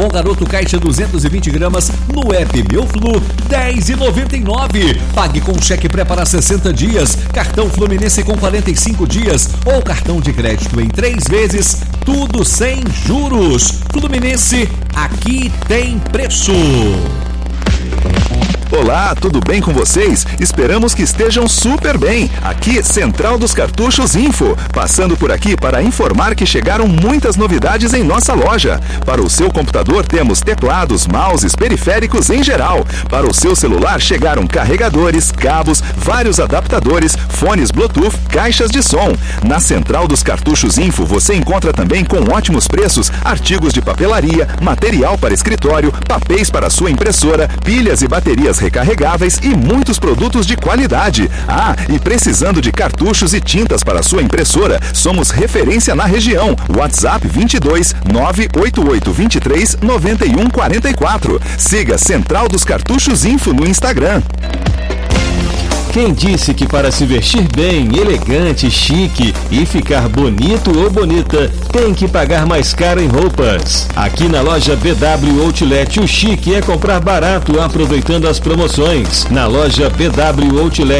Bom Garoto caixa 220 gramas no app Meu Flu, R$10,99. Pague com cheque pré para 60 dias, cartão Fluminense com 45 dias ou cartão de crédito em 3 vezes, tudo sem juros. Fluminense, aqui tem preço. Olá, tudo bem com vocês? Esperamos que estejam super bem. Aqui, Central dos Cartuchos Info. Passando por aqui para informar que chegaram muitas novidades em nossa loja. Para o seu computador temos teclados, mouses, periféricos em geral. Para o seu celular chegaram carregadores, cabos, vários adaptadores, fones Bluetooth, caixas de som. Na Central dos Cartuchos Info você encontra também com ótimos preços artigos de papelaria, material para escritório, papéis para sua impressora, pilhas e baterias recarregáveis e muitos produtos de qualidade. Ah, e precisando de cartuchos e tintas para sua impressora, somos referência na região. WhatsApp 22 988 23 91 44. Siga Central dos Cartuchos Info no Instagram. Quem disse que para se vestir bem, elegante, chique e ficar bonito ou bonita, tem que pagar mais caro em roupas? Aqui na loja BW Outlet, o chique é comprar barato aproveitando as promoções. Na loja BW Outlet,